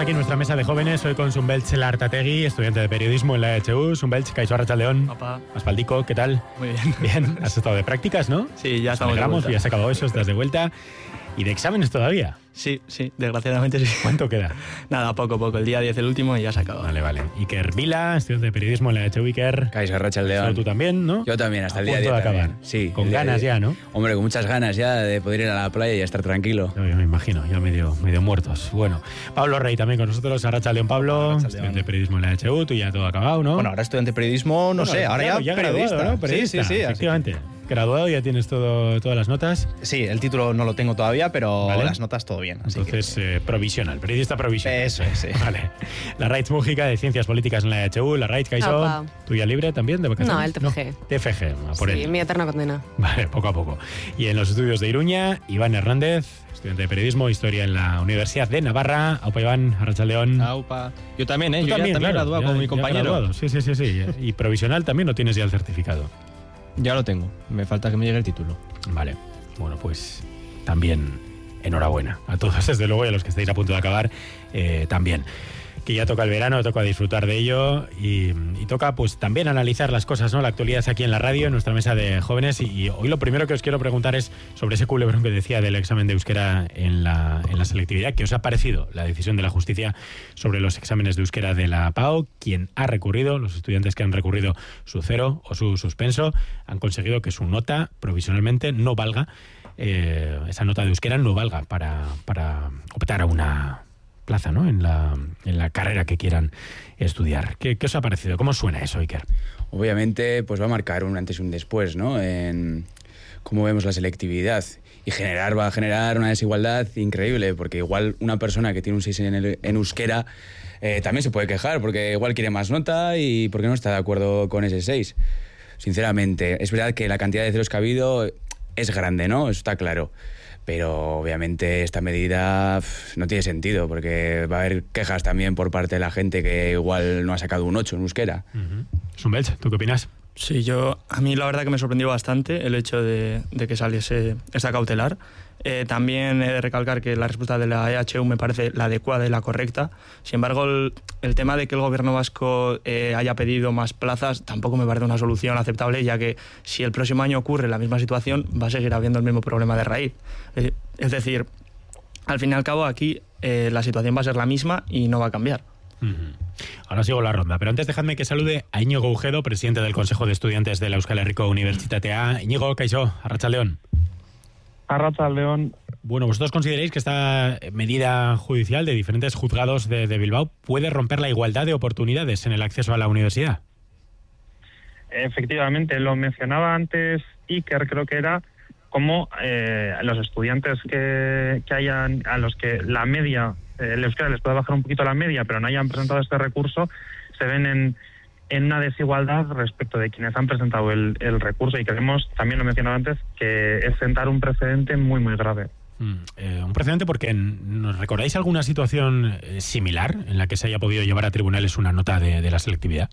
aquí en nuestra mesa de jóvenes, hoy con Zumbeltz Lartategui, estudiante de periodismo en la EHU. Zumbeltz, Kaixo Arratsaldeon. Papá. Aspaldico, ¿qué tal? Muy bien. Bien, has estado de prácticas, ¿no? Sí, ya estamos de vuelta. Ya has acabado eso, estás de vuelta. ¿Y de exámenes todavía? Sí, desgraciadamente sí. ¿Cuánto queda? Nada, poco. El día 10 el último y ya se acaba. Vale. Iker Vila, estudiante de periodismo en la EHU. Iker. Kaixo Arratsaldeon. Tú también, ¿no? Yo también, hasta el día 10 de también. acabar. Sí. Con ganas ya, ¿no? Hombre, con muchas ganas ya de poder ir a la playa y estar tranquilo. Yo me imagino, ya medio muertos. Bueno, Pablo Rey también con nosotros. Arratsaldeon, Pablo. Estudiante de periodismo en la EHU. Tú ya todo acabado, ¿no? Bueno, ahora estudiante de periodismo, no sé, ahora ya periodista. Graduado, ¿no? Periodista, Sí, efectivamente. Graduado, ya tienes todas las notas. Sí, el título no lo tengo todavía, pero ¿vale? Las notas todo bien. Así entonces, que... provisional, periodista provisional. Eso es, sí. Vale. Larraitz Mújica, de Ciencias Políticas en la EHU. Larraitz, Kaixo, ¿tuya libre también de vacaciones? No, el TFG. TFG, a por sí, él. Mi eterna condena. Vale, poco a poco. Y en los estudios de Iruña, Iván Hernández, estudiante de periodismo, historia en la Universidad de Navarra. Aupa, Iván, Arratsaldeon. Aupa. Yo también, Yo también graduado como mi compañero. Sí. Y provisional también, ¿no tienes ya el certificado? Ya lo tengo, me falta que me llegue el título. Vale, bueno, pues también enhorabuena a todos, desde luego, y a los que estáis a punto de acabar también. Que ya toca el verano, toca disfrutar de ello y toca pues también analizar las cosas, ¿no? La actualidad aquí en la radio, en nuestra mesa de jóvenes, y hoy lo primero que os quiero preguntar es sobre ese culebrón que decía del examen de euskera en la selectividad. ¿Qué os ha parecido la decisión de la justicia sobre los exámenes de euskera de la PAO? Quien ha recurrido, los estudiantes que han recurrido su cero o su suspenso, han conseguido que su nota provisionalmente no valga, esa nota de euskera no valga para optar a una plaza, ¿no? En la carrera que quieran estudiar. ¿Qué os ha parecido? ¿Cómo suena eso, Iker? Obviamente, pues va a marcar un antes y un después, ¿no? En cómo vemos la selectividad. Y va a generar una desigualdad increíble, porque igual una persona que tiene un 6 en euskera también se puede quejar, porque igual quiere más nota y porque no está de acuerdo con ese 6. Sinceramente, es verdad que la cantidad de ceros que ha habido es grande, ¿no? Eso está claro. Pero obviamente esta medida no tiene sentido, porque va a haber quejas también por parte de la gente que igual no ha sacado un 8 en euskera. Zumbeltz, ¿tú qué opinas? Sí, a mí la verdad que me sorprendió bastante el hecho de que saliese esta cautelar. También he de recalcar que la respuesta de la EHU me parece la adecuada y la correcta. Sin embargo, el tema de que el gobierno vasco haya pedido más plazas tampoco me parece una solución aceptable, ya que si el próximo año ocurre la misma situación, va a seguir habiendo el mismo problema de raíz. Es decir, al fin y al cabo aquí la situación va a ser la misma y no va a cambiar. Ahora sigo la ronda, pero antes dejadme que salude a Íñigo Ujedo, presidente del Consejo de Estudiantes de la Euskal Herriko Unibertsitatea. Íñigo, Kaixo, Arratsaldeon. Arratsaldeon. Bueno, ¿vosotros consideráis que esta medida judicial de diferentes juzgados de Bilbao puede romper la igualdad de oportunidades en el acceso a la universidad? Efectivamente, lo mencionaba antes Iker, creo que era como los estudiantes que hayan, a los que la media, el euskera les puede bajar un poquito la media, pero no hayan presentado este recurso, se ven en una desigualdad respecto de quienes han presentado el recurso, y creemos, también lo he mencionado antes, que es sentar un precedente muy, muy grave. Un precedente porque ¿nos recordáis alguna situación similar en la que se haya podido llevar a tribunales una nota de la selectividad?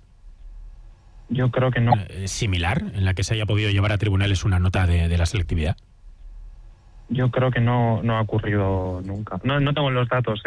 Yo creo que no. ¿Similar en la que se haya podido llevar a tribunales una nota de la selectividad? Yo creo que no ha ocurrido nunca. No tengo los datos,